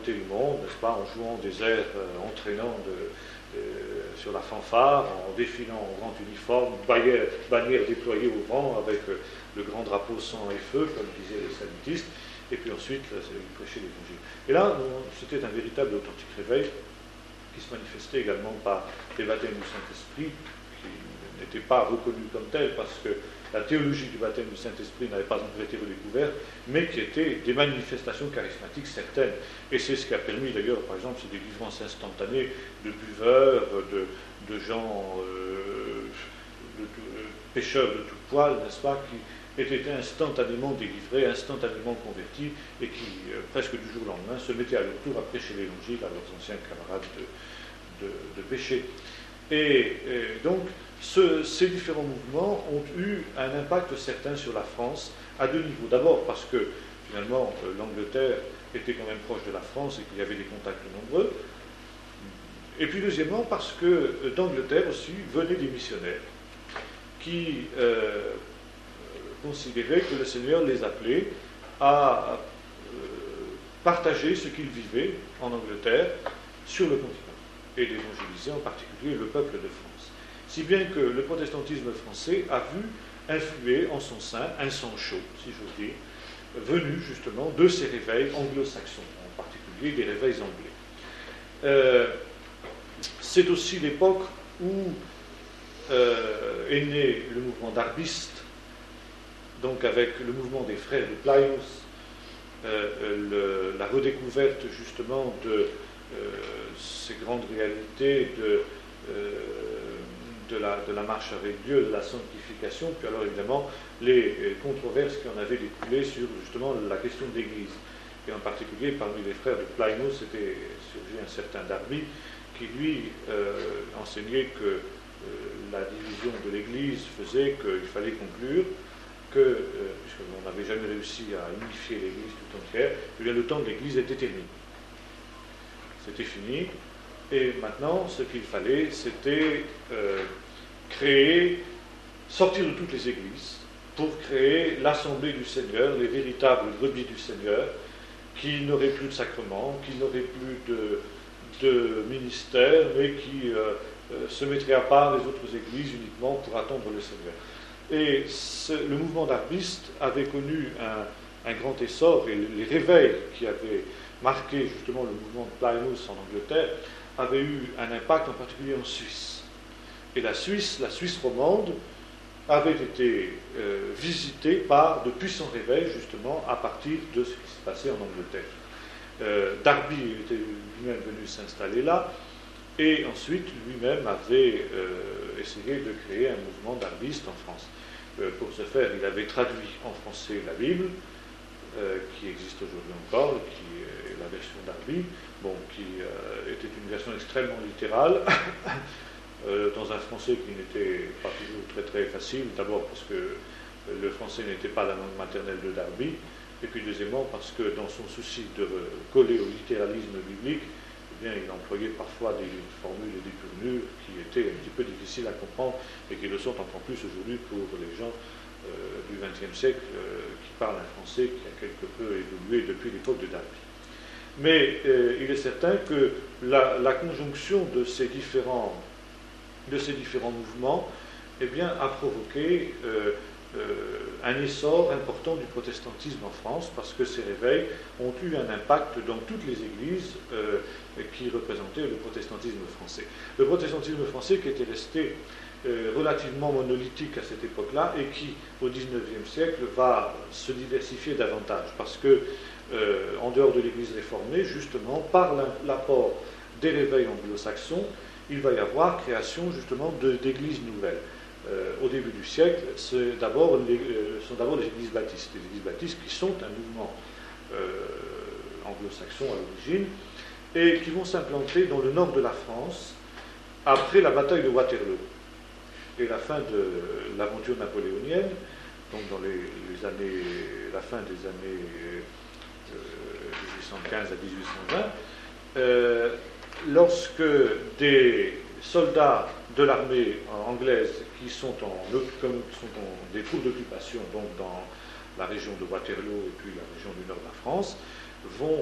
révolter le monde, n'est-ce pas, en jouant des airs entraînants sur la fanfare, en défilant en grand uniforme, bannière déployée au vent avec le grand drapeau sang et feu, comme disaient les salutistes, et puis ensuite ils prêchaient l'évangile. Et là, c'était un véritable authentique réveil qui se manifestait également par les baptêmes du Saint-Esprit, qui n'étaient pas reconnus comme tels parce que la théologie du baptême du Saint-Esprit n'avait pas encore été redécouverte, mais qui étaient des manifestations charismatiques certaines. Et c'est ce qui a permis d'ailleurs, par exemple, ces délivrances instantanées de buveurs, de gens, pêcheurs de tout poil, n'est-ce pas, qui étaient instantanément délivrés, instantanément convertis, et qui, presque du jour au lendemain, se mettaient à leur tour à prêcher l'évangile à leurs anciens camarades de péché. Et donc, ces différents mouvements ont eu un impact certain sur la France à deux niveaux. D'abord parce que, finalement, l'Angleterre était quand même proche de la France et qu'il y avait des contacts nombreux. Et puis, deuxièmement, parce que d'Angleterre aussi venaient des missionnaires qui considéraient que le Seigneur les appelait à partager ce qu'ils vivaient en Angleterre sur le continent et d'évangéliser en particulier le peuple de France. Si bien que le protestantisme français a vu influer en son sein un sang chaud, si j'ose dire, venu justement de ces réveils anglo-saxons, en particulier des réveils anglais. C'est aussi l'époque où est né le mouvement darbiste, donc avec le mouvement des frères de Plymouth, la redécouverte justement de ces grandes réalités de la marche avec Dieu, de la sanctification, puis alors évidemment les controverses qui en avaient découlé sur justement la question de l'Église. Et en particulier parmi les frères de Plymouth, c'était surgi un certain Darby qui lui enseignait que la division de l'Église faisait qu'il fallait conclure que, puisqu'on n'avait jamais réussi à unifier l'Église tout entière, eh bien le temps de l'Église était terminé. C'était fini, et maintenant, ce qu'il fallait, c'était sortir de toutes les églises, pour créer l'assemblée du Seigneur, les véritables brebis du Seigneur, qui n'auraient plus de sacrements, qui n'auraient plus de ministère, mais qui se mettraient à part les autres églises uniquement pour attendre le Seigneur. Et le mouvement darbiste avait connu un grand essor, et les réveils qui avaient marqué justement le mouvement de Plymouth en Angleterre, avait eu un impact en particulier en Suisse. Et la Suisse romande, avait été visitée par de puissants réveils justement à partir de ce qui se passait en Angleterre. Darby était lui-même venu s'installer là, et ensuite lui-même avait essayé de créer un mouvement darbiste en France. Pour ce faire, il avait traduit en français la Bible, qui existe aujourd'hui encore, qui est la version Darby, qui était une version extrêmement littérale, dans un français qui n'était pas toujours très très facile, d'abord parce que le français n'était pas la langue maternelle de Darby, et puis deuxièmement parce que dans son souci de coller au littéralisme biblique, eh bien, il employait parfois des formules et des tournures qui étaient un petit peu difficiles à comprendre et qui le sont encore plus aujourd'hui pour les gens du XXe siècle qui parlent un français qui a quelque peu évolué depuis l'époque de Darby. Mais il est certain que la conjonction de ces différents mouvements eh bien, a provoqué un essor important du protestantisme en France, parce que ces réveils ont eu un impact dans toutes les églises qui représentaient le protestantisme français. Le protestantisme français qui était resté relativement monolithique à cette époque-là et qui, au XIXe siècle, va se diversifier davantage, parce que, en dehors de l'Église réformée, justement, par l'apport des réveils anglo-saxons, il va y avoir création, justement, d'églises nouvelles. Au début du siècle, sont d'abord les églises baptistes. Les églises baptistes qui sont un mouvement anglo-saxon à l'origine, et qui vont s'implanter dans le nord de la France, après la bataille de Waterloo et la fin de l'aventure napoléonienne, donc dans la fin des années 1815 à 1820, lorsque des soldats de l'armée anglaise qui sont en des troupes d'occupation, donc dans la région de Waterloo et puis la région du nord de la France, vont